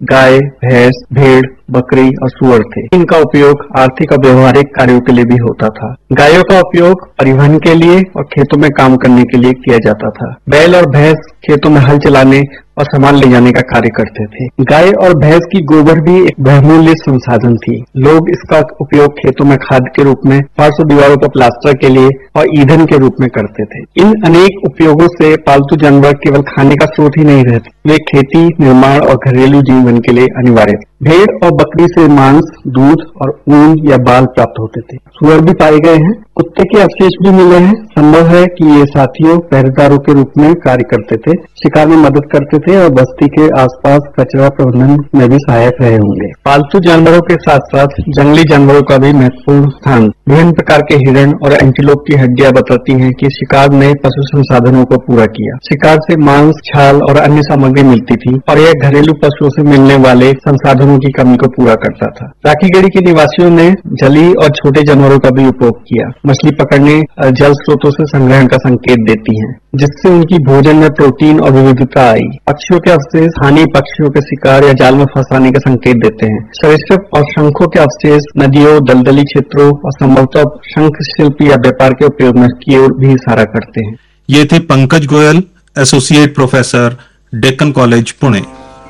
गाय, भैंस, भेड़, बकरी और सूअर थे। इनका उपयोग आर्थिक और व्यवहारिक कार्यों के लिए भी होता था। गायों का उपयोग परिवहन के लिए और खेतों में काम करने के लिए किया जाता था। बैल और भैंस खेतों में हल चलाने और सामान ले जाने का कार्य करते थे। गाय और भैंस की गोबर भी एक बहुमूल्य संसाधन थी। लोग इसका उपयोग खेतों में खाद के रूप में, फर्श और दीवारों पर प्लास्टर के लिए और ईंधन के रूप में करते थे। इन अनेक उपयोगों से पालतू जानवर केवल खाने का स्रोत ही नहीं रहते, वे खेती, निर्माण और घरेलू जीवन के लिए अनिवार्य थे। भेड़ और बकरी से मांस, दूध और ऊन या बाल प्राप्त होते थे। सूअर भी पाए गए हैं। कुत्ते के अवशेष भी मिले हैं। संभव है कि ये साथियों, पहरेदारों के रूप में कार्य करते थे, शिकार में मदद करते थे और बस्ती के आसपास कचरा प्रबंधन में भी सहायक रहे होंगे। पालतू जानवरों के साथ साथ जंगली जानवरों का भी महत्वपूर्ण स्थान। विभिन्न प्रकार के हिरण और एंटीलोप की हड्डियां बताती हैं कि शिकार ने पशु संसाधनों को पूरा किया। शिकार से मांस, छाल और अन्य सामग्री मिलती थी और यह घरेलू पशुओं से मिलने वाले संसाधनों की कमी को पूरा करता था। राखीगढ़ी के निवासियों ने जलीय और छोटे जानवरों का भी उपयोग किया। मछली पकड़ने जल स्रोतों से संग्रहण का संकेत देती हैं, जिससे उनकी भोजन में प्रोटीन और विविधता आई। पक्षियों के अवशेष स्थानीय पक्षियों के शिकार या जाल में फंसाने का संकेत देते हैं। सरीसृप और शंखों के अवशेष नदियों, दलदली क्षेत्रों और संभवतः शंख शिल्प या व्यापार के उपयोग में की ओर भी इशारा करते हैं। ये थे Pankaj Goyal, associate professor, Deccan college, Pune.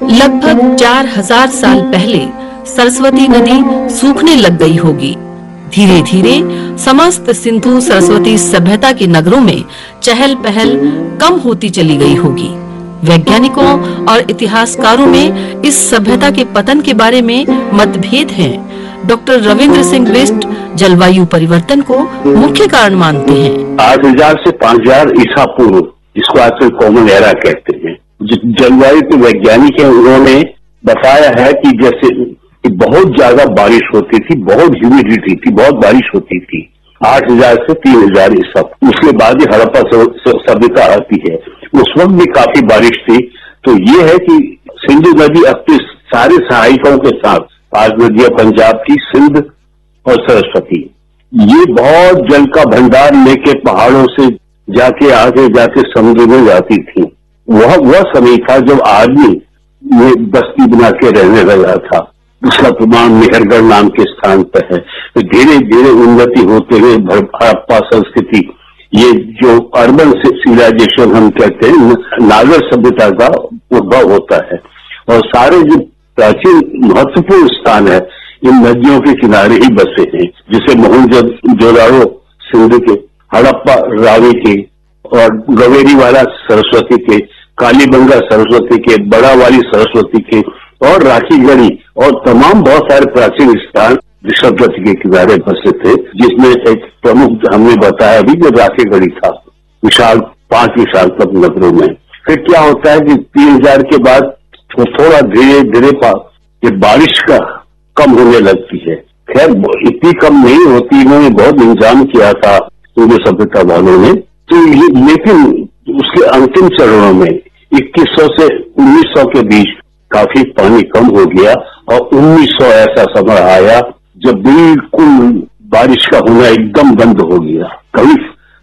लगभग 4000 साल पहले सरस्वती नदी सूखने लग गई होगी। धीरे धीरे समस्त सिंधु सरस्वती सभ्यता के नगरों में चहल पहल कम होती चली गई होगी। वैज्ञानिकों और इतिहासकारों में इस सभ्यता के पतन के बारे में मतभेद हैं। डॉक्टर रविंद्र सिंह बिष्ट जलवायु परिवर्तन को मुख्य कारण मानते हैं। 8000 से 5000 ईसा पूर्व, जिसको आजकल कॉमन एरा कहते हैं, जलवायु के वैज्ञानिक हैं, उन्होंने बताया है कि जैसे बहुत ज्यादा बारिश होती थी, बहुत ह्यूमिडिटी थी, बहुत बारिश होती थी। 8000 से 3000 ईसा, उसके बाद ही हड़प्पा सभ्यता आती है। उस वक्त भी काफी बारिश थी। तो ये है कि सिंधु नदी अपने सारे सहायकों के साथ, 5 नदियां पंजाब की, सिंध और सरस्वती, ये बहुत जल का भंडार लेके पहाड़ों से जाके आगे जाके समुद्र में जाती थी। वह समय था जब आदमी ये बस्ती बना के रहने लगा था। उसका प्रमाण मेहरगढ़ नाम के स्थान पर है। तो धीरे धीरे उन्नति होते हुए हड़प्पा संस्कृति, ये जो अर्बन सिविलाइजेशन हम कहते हैं, नागर सभ्यता का उद्भव होता है। और सारे जो प्राचीन महत्वपूर्ण स्थान है, इन नदियों के किनारे ही बसे हैं, जिसे मोहनजोदाड़ो सिंध के, हड़प्पा रावी के, और गवेरी वाला सरस्वती के, कालीबंगा सरस्वती के, बड़ा वाली सरस्वती के, और राखीगढ़ी और तमाम बहुत सारे प्राचीन स्थान ऋषभगति के किनारे बसे थे, जिसमें एक प्रमुख हमने बताया अभी जो राखीगढ़ी था, विशाल 5 विशालतम नगरों में। फिर क्या होता है कि 3000 के बाद थोड़ा धीरे धीरे ये बारिश का कम होने लगती है। खैर इतनी कम नहीं होती, इन्होंने बहुत इंतजाम किया था पूर्व सभ्यता वालों ने। तो लेकिन उसके अंतिम चरणों में 2100 से 1900 के बीच काफी पानी कम हो गया और 1900 ऐसा समय आया जब बिल्कुल बारिश का होना एकदम बंद हो गया। कभी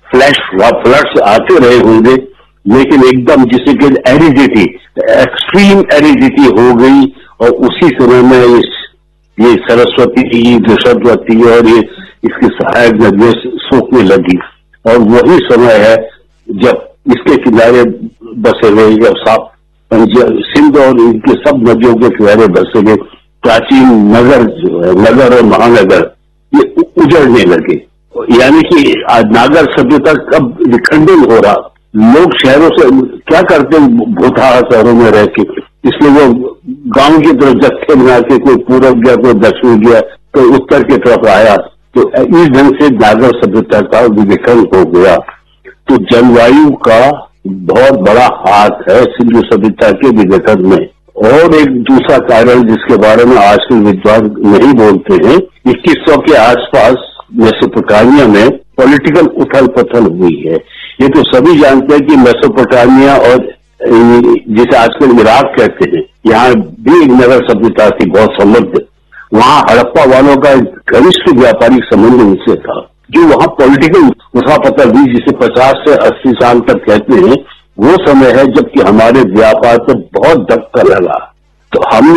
फ्लड्स आते रहे होंगे, लेकिन एकदम जिसे कि एरिडिटी, एक्सट्रीम एरिडिटी हो गई। और उसी समय में ये सरस्वती, ऋषभवती और ये इसकी सहायक नदियां सूखने लगी। और वही समय है जब इसके किनारे बसे हुए सिंध और इनके सब नदियों के किनारे बसे हुए प्राचीन नगर जो है, नगर और महानगर, ये उजड़ने लगे। यानी कि आज नागर सभ्यता कब विखंडन हो रहा। लोग शहरों से क्या करते, भूतहा शहरों में रह के, इसलिए वो गांव की तरफ जत्थे बना के, कोई पूरब गया, कोई दक्षिण गया, कोई उत्तर की तरफ आया। तो इस ढंग से नागर सभ्यता का विखंडन हो गया। तो जलवायु का बहुत बड़ा हाथ है सिंधु सभ्यता के विघटन में। और एक दूसरा कारण जिसके बारे में आजकल विद्वान नहीं बोलते हैं, 2100 के आसपास मेसोपोटामिया में पॉलिटिकल उथल पुथल हुई है। ये तो सभी जानते हैं कि मेसोपोटामिया और जिसे आजकल इराक कहते हैं, यहाँ भी एक नगर सभ्यता थी बहुत समृद्ध। वहाँ हड़प्पा वालों का घनिष्ठ व्यापारिक संबंध उनसे था। जो वहाँ पॉलिटिकल उथल-पुथल हुई, जिसे 50 से 80 साल तक कहते हैं, वो समय है जबकि हमारे व्यापार पर बहुत धक्का लगा। तो हमने